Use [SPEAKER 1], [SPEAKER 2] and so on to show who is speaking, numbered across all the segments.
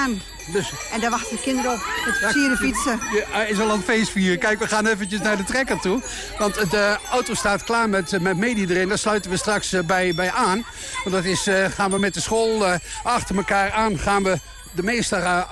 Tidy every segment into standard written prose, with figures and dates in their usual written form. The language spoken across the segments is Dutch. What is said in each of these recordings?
[SPEAKER 1] Dus.
[SPEAKER 2] En daar wachten de kinderen op met versierde fietsen.
[SPEAKER 1] Hij is al aan het feest vieren. Kijk, we gaan eventjes naar de trekker toe. Want de auto staat klaar met Medi erin. Daar sluiten we straks bij aan. Want dat is, gaan we met de school achter elkaar aan. Gaan we de meester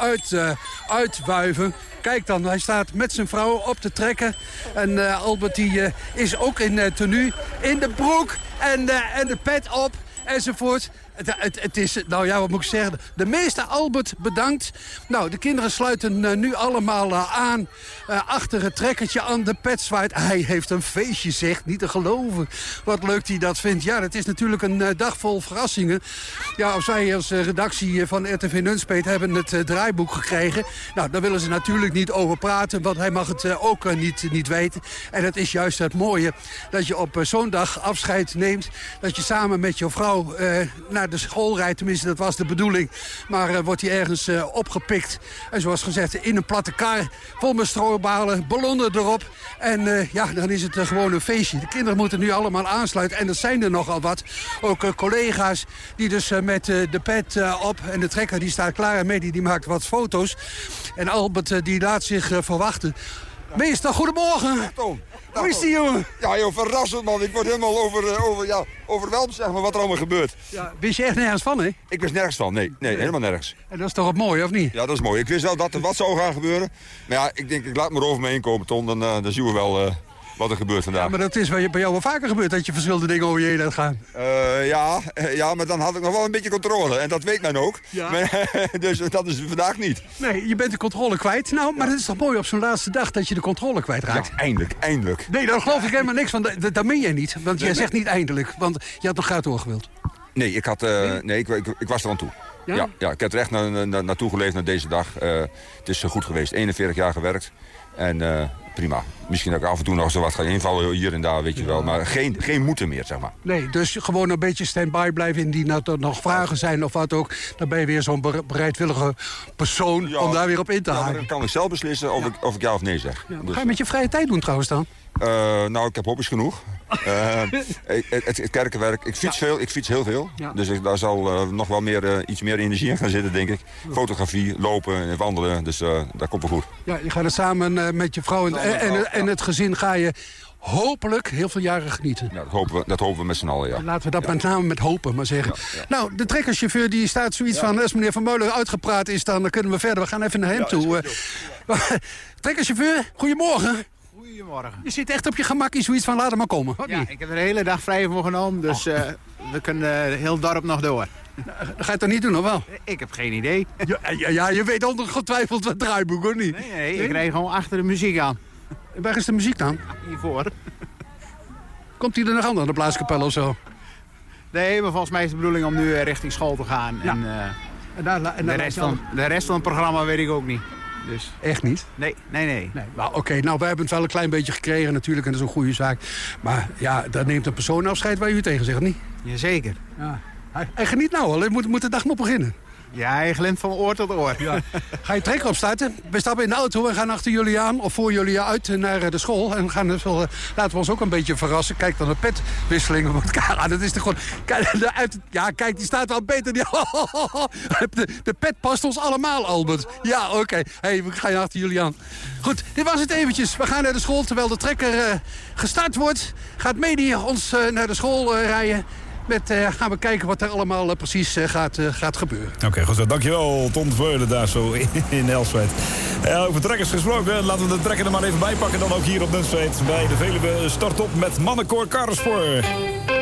[SPEAKER 1] uitwuiven. Kijk dan, hij staat met zijn vrouw op de trekker. En Albert die is ook in tenue. In de broek en de pet op. Enzovoort. Het is, nou ja, wat moet ik zeggen? De meester Albert bedankt. Nou, de kinderen sluiten nu allemaal aan. Achter het trekkertje aan de pet zwaait. Hij heeft een feestje, zegt. Niet te geloven. Wat leuk hij dat vindt. Ja, dat is natuurlijk een dag vol verrassingen. Ja, als wij als redactie van RTV Nunspeet hebben het draaiboek gekregen. Nou, daar willen ze natuurlijk niet over praten. Want hij mag het ook niet weten. En het is juist het mooie dat je op zo'n dag afscheid neemt. Dat je samen met je vrouw naar de school rijdt. Tenminste, dat was de bedoeling. Maar wordt hij ergens opgepikt. En zoals gezegd, in een platte kar. Vol met strobalen, ballonnen erop. En ja, dan is het gewoon een feestje. De kinderen moeten nu allemaal aansluiten. En dat zijn er nogal wat. Ook collega's die dus met de pet op. En de trekker die staat klaar. En Medi die maakt wat foto's. En Albert die laat zich verwachten. Meester, goedemorgen.
[SPEAKER 3] Ja, Toon.
[SPEAKER 1] Hoe is die, jongen?
[SPEAKER 3] Ja, joh, verrassend, man. Ik word helemaal overweldigd, zeg maar, wat er allemaal gebeurt.
[SPEAKER 1] Ja, wist je echt nergens van, hè?
[SPEAKER 3] Ik wist nergens van, nee, helemaal nergens.
[SPEAKER 1] En dat is toch wat mooi, of niet?
[SPEAKER 3] Ja, dat is mooi. Ik wist wel dat er wat zou gaan gebeuren. Maar ja, ik denk, ik laat me erover me heen komen, Ton. Dan zien we wel wat er gebeurt vandaag.
[SPEAKER 1] Ja, maar dat is bij jou wel vaker gebeurd, dat je verschillende dingen over je heen laat gaan.
[SPEAKER 3] Ja, maar dan had ik nog wel een beetje controle. En dat weet men ook. Ja. Maar, dus dat is vandaag niet.
[SPEAKER 1] Nee, je bent de controle kwijt. Nou, maar het is toch mooi op zo'n laatste dag dat je de controle kwijtraakt?
[SPEAKER 3] Ja, eindelijk.
[SPEAKER 1] Nee, daar geloof ik helemaal niks van. Dat meen jij niet. Want jij zegt niet eindelijk. Want je had nog graag doorgewild.
[SPEAKER 3] Nee, ik was er aan toe. Ja, ik heb er echt naartoe geleefd naar deze dag. Het is goed geweest. 41 jaar gewerkt. En prima. Misschien dat ik af en toe nog zo wat ga invallen hier en daar, weet je wel. Maar geen moeten meer, zeg maar.
[SPEAKER 1] Nee, dus gewoon een beetje stand-by blijven indien er nog vragen zijn of wat ook. Dan ben je weer zo'n bereidwillige persoon om daar weer op in te haken.
[SPEAKER 3] Dan kan ik zelf beslissen of ik ja of nee zeg.
[SPEAKER 1] Ja, wat ga je met je vrije tijd doen trouwens dan?
[SPEAKER 3] Nou, ik heb hobby's genoeg. Het kerkenwerk, ik fiets heel veel. Ja. Dus daar zal nog wel iets meer energie in gaan zitten, denk ik. Ja. Fotografie, lopen en wandelen, dus daar komt wel goed. Ja, je gaat er samen met je vrouw en het gezin ga je hopelijk heel veel jaren genieten. Ja, dat hopen we met z'n allen, ja. Laten we dat met name met hopen maar zeggen. Ja. Nou, de trekkerchauffeur die staat zoiets van... als meneer Van Meulen uitgepraat is, dan kunnen we verder. We gaan even naar hem toe. Trekkerchauffeur, goedemorgen.
[SPEAKER 4] Goedemorgen.
[SPEAKER 1] Je zit echt op je gemakkie zoiets van laat hem maar komen.
[SPEAKER 4] Ja, ik heb er de hele dag vrij voor genomen, dus we kunnen heel het dorp nog door.
[SPEAKER 1] Ga je het dan niet doen, of wel?
[SPEAKER 4] Ik heb geen idee.
[SPEAKER 1] Ja, je weet ongetwijfeld wat draaiboek, hoor niet?
[SPEAKER 4] Nee, ik rijd gewoon achter de muziek aan.
[SPEAKER 1] Waar is de muziek dan?
[SPEAKER 4] Hiervoor.
[SPEAKER 1] Komt hij er nog aan de blaaskapel of zo?
[SPEAKER 4] Nee, maar volgens mij is de bedoeling om nu richting school te gaan. Ja. En de rest van het programma weet ik ook niet. Dus. Echt niet? Nee.
[SPEAKER 1] Nou, oké, nou, wij hebben het wel een klein beetje gekregen natuurlijk en dat is een goede zaak. Maar ja, daar neemt een persoon afscheid waar u tegen zegt, niet?
[SPEAKER 4] Jazeker.
[SPEAKER 1] Ja. Hij geniet nou al, moet de dag nog beginnen.
[SPEAKER 4] Ja, hij glimt van oor tot oor. Ja.
[SPEAKER 1] Ga je trekker opstarten? We stappen in de auto en gaan achter jullie aan, of voor jullie uit naar de school. En gaan laten we ons ook een beetje verrassen. Kijk dan de petwisselingen met elkaar aan. Dat is toch gewoon... Kijk, die staat wel beter. De pet past ons allemaal, Albert. Ja, oké. Hey, we gaan achter jullie aan. Goed, dit was het eventjes. We gaan naar de school. Terwijl de trekker gestart wordt, gaat Medi ons naar de school rijden. Gaan we kijken wat er allemaal precies gaat gebeuren.
[SPEAKER 5] Oké, goed zo. Dankjewel, Ton Veulen daar zo in Elspeet. Over trekkers gesproken, laten we de trekker er maar even bij pakken. Dan ook hier op Nunspeet bij de Veluwe. Start op met Mannenkoor Karrenspoor.